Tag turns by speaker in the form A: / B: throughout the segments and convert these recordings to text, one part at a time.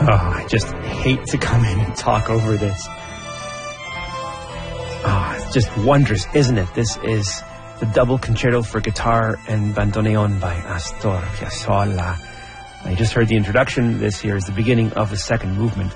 A: Oh, I just hate to come in and talk over this. It's just wondrous, isn't it? This is the double concerto for guitar and bandoneon by Astor Piazzolla. I just heard the introduction. This here is the beginning of the second movement.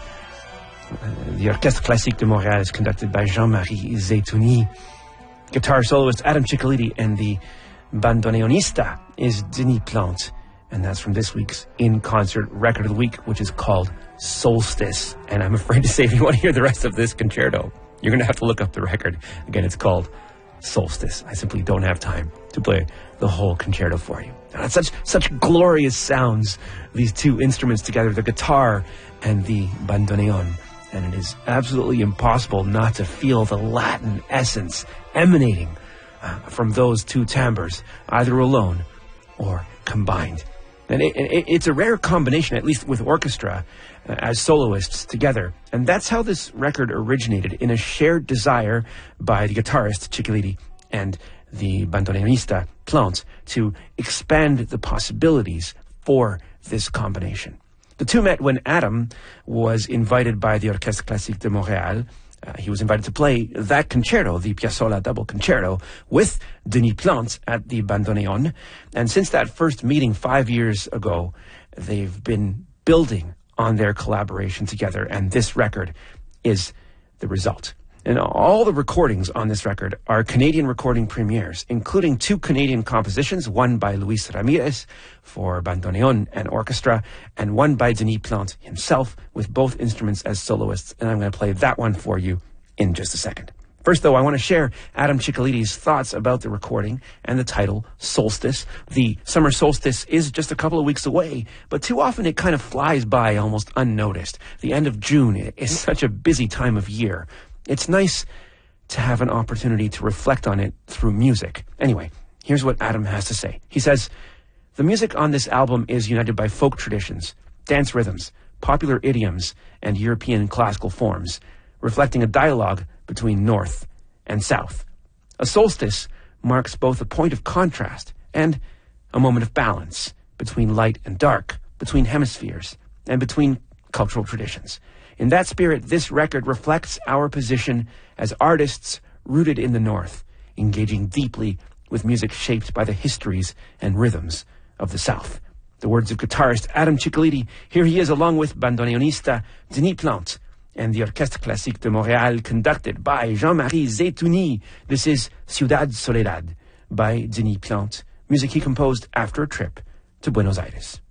A: The Orchestre Classique de Montréal is conducted by Jean-Marie Zetouni. Guitar soloist Adam Ciccoliti, and the bandoneonista is Denis Plante. And that's from this week's in-concert record of the week, which is called Solstice. And I'm afraid to say, if you want to hear the rest of this concerto, you're going to have to look up the record. Again, it's called Solstice. I simply don't have time to play the whole concerto for you. And it's such glorious sounds, these two instruments together, the guitar and the bandoneon. And it is absolutely impossible not to feel the Latin essence emanating from those two timbres, either alone or combined. And it's a rare combination, at least with orchestra, as soloists together. And that's how this record originated, in a shared desire by the guitarist Ciccoliti and the bandoneonista Plante to expand the possibilities for this combination. The two met when Adam was invited by the Orchestre Classique de Montréal. He was invited to play that concerto, the Piazzolla double concerto, with Denis Plante at the bandoneon. And since that first meeting 5 years ago, they've been building on their collaboration together, and this record is the result. And all the recordings on this record are Canadian recording premieres, including two Canadian compositions, one by Luis Ramirez for bandoneon and orchestra, and one by Denis Plante himself with both instruments as soloists. And I'm going to play that one for you in just a second. First, though, I want to share Adam Ciccoliti's thoughts about the recording and the title, Solstice. The summer solstice is just a couple of weeks away, but too often it kind of flies by almost unnoticed. The end of June is such a busy time of year. It's nice to have an opportunity to reflect on it through music. Anyway, here's what Adam has to say. He says, the music on this album is united by folk traditions, dance rhythms, popular idioms, and European classical forms, reflecting a dialogue between North and South. A solstice marks both a point of contrast and a moment of balance between light and dark, between hemispheres, and between cultural traditions. In that spirit, this record reflects our position as artists rooted in the North, engaging deeply with music shaped by the histories and rhythms of the South. The words of guitarist Adam Ciccoliti. Here he is along with bandoneonista Denis Plante and the Orchestre Classique de Montréal, conducted by Jean-Marie Zetouni. This is Ciudad Soledad by Denis Plante, music he composed after a trip to Buenos Aires.